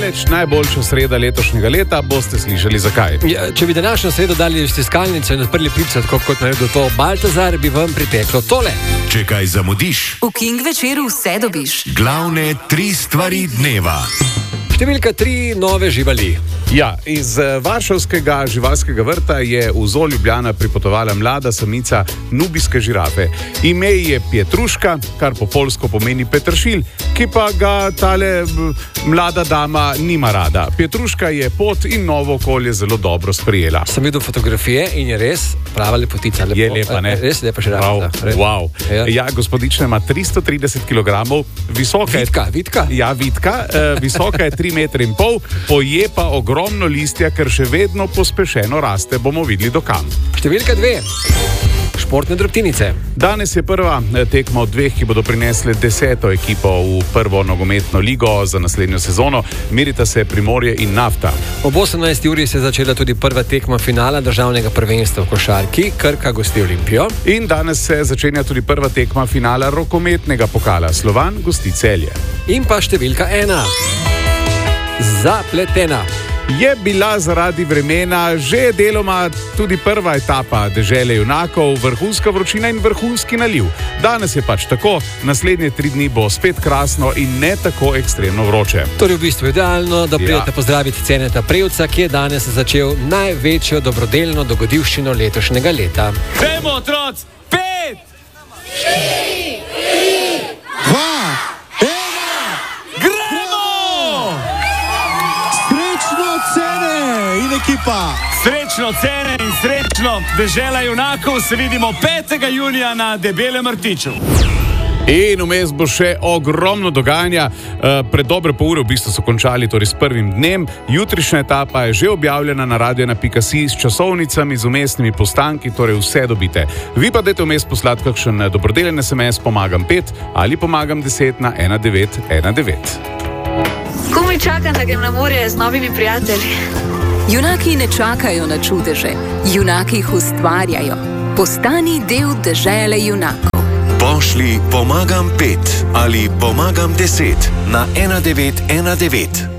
daleč najboljša sreda letošnjega leta, boste slišali zakaj. Ja, če bi današnjo sredo dali v stiskalnico in odprli pico, tako kot naredil to Baltazar, bi vam priteklo tole. Če kaj zamudiš, v King večeru vse dobiš. Glavne 3 stvari dneva. Številka 3, nove živali. Ja, iz varšavskega živalskega vrta je v Zoo Ljubljana pripotovala mlada samica nubijske žirafe. Ime je Pietruška, kar po poljsko pomeni peteršilj, ki pa ga tale mlada dama nima rada. Pietruška je pot in novo okolje zelo dobro sprejela. Sem videl fotografije in je res prava lepotica. Lepo. Je lepa, ne? Res lepa žirafa. Wow. Ja, gospodična ima 330 kg, visoka je... Vitka? Ja, vitka. Visoka je 3,5 metra, poje pa ogromno listja, ker še vedno pospešeno raste. Bomo videli do kam. Številka 2. Športne drobtinice. Danes je prva tekma od 2, ki bodo prinesle 10. ekipo v prvo nogometno ligo za naslednjo sezono. Merita se Primorje in Nafta. Ob 18. uri se je začela tudi prva tekma finala državnega prvenstva v košarki. Krka gosti Olimpijo. In danes se začenja tudi prva tekma finala rokometnega pokala. Slovan gosti Celje. In pa številka 1. Zapletena. Je bila zaradi vremena že deloma tudi prva etapa Dežele junakov, vrhunska vročina in vrhunski naliv. Danes je pač tako, naslednje 3 dni bo spet krasno in ne tako ekstremno vroče. Torej v bistvu idealno, da pridete pozdraviti Ceneta Prevca, ki je danes začel največjo dobrodelno dogodivščino letošnjega leta. Gremo, otroci! 5, 4, 3, 2, 1, gremo! Ekipa. Srečno Cene in srečno Dežela junakov, se vidimo 5. junija na Debelem rtiču. In vmes bo še ogromno dogajanja. Pred dobre pol ure v bistvu so končali torej s prvim dnem. Jutrišnja etapa je že objavljena na radio.si s časovnicami, z vmesnimi postanki, torej vse dobite. Vi pa dajte vmes poslati kakšen dobrodelen SMS Pomagam 5 ali Pomagam 10 na 1919. Komaj čakam, da grem na morje z novimi prijatelji. Junaki ne čakajo na čudeže, junaki jih ustvarjajo. Postani del Dežele junakov. Pošlji Pomagam 5 ali Pomagam 10 na 1919.